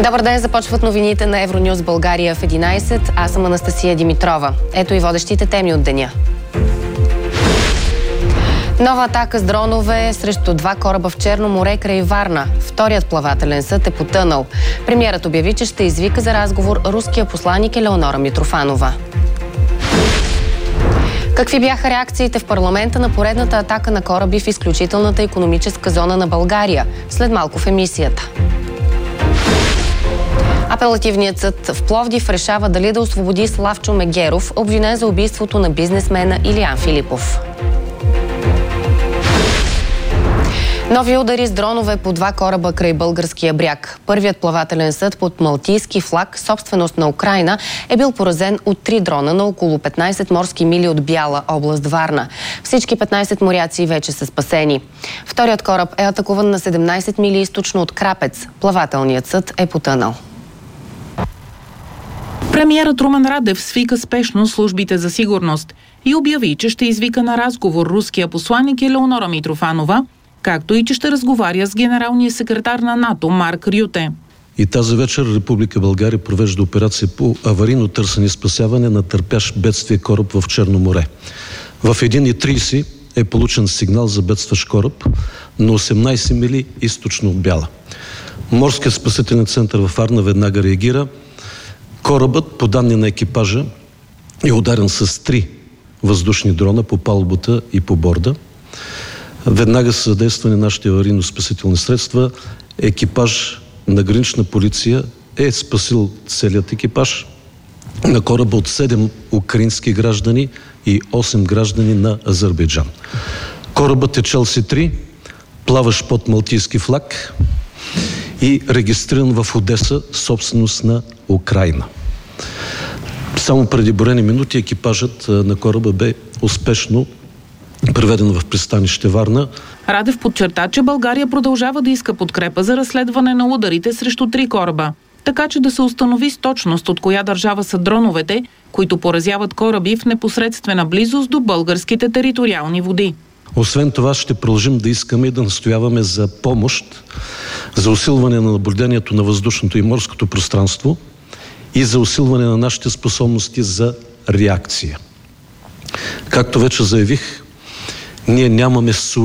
Добър ден, започват новините на Евронюс България в 11. Аз съм Анастасия Димитрова. Ето и водещите теми от деня. Нова атака с дронове срещу 2 кораба в Черно море край Варна. Вторият плавателен съд е потънал. Премиерът обяви, че ще извика за разговор руския посланик Елеонора Митрофанова. Какви бяха реакциите в парламента на поредната атака на кораби в изключителната икономическа зона на България? След малко в емисията. Апелативният съд в Пловдив решава дали да освободи Славчо Мегеров, обвинен за убийството на бизнесмена Илиян Филипов. Нови удари с дронове по 2 кораба край българския бряг. Първият плавателен съд под малтийски флаг, собственост на Украйна, е бил поразен от 3 дрона на около 15 морски мили от Бяла, област Варна. Всички 15 моряци вече са спасени. Вторият кораб е атакуван на 17 мили източно от Крапец. Плавателният съд е потънал. Премиерът Румен Радев свика спешно службите за сигурност и обяви, че ще извика на разговор руския посланик Елеонора Митрофанова, както и че ще разговаря с генералния секретар на НАТО Марк Рюте. И тази вечер Република България провежда операция по аварийно търсене и спасяване на търпящ бедствие кораб в Черно море. В 1:30 е получен сигнал за бедстващ кораб на 18 мили източно от Бяла. Морският спасителен център във Варна веднага реагира. Корабът, по данни на екипажа, е ударен с 3 въздушни дрона по палубата и по борда. Веднага са задействани нашите аварийно-спасителни средства. Екипаж на гранична полиция е спасил целият екипаж на кораба от 7 украински граждани и 8 граждани на Азербайджан. Корабът е Челси-3, плаващ под малтийски флаг и регистриран в Одеса, собственост на Украйна. Само преди броени минути екипажът на кораба бе успешно преведен в пристанище Варна. Радев подчерта, че България продължава да иска подкрепа за разследване на ударите срещу 3 кораба, така че да се установи с точност от коя държава са дроновете, които поразяват кораби в непосредствена близост до българските териториални води. Освен това ще продължим да искаме и да настояваме за помощ, за усилване на наблюдението на въздушното и морското пространство и за усилване на нашите способности за реакция. Както вече заявих, ние нямаме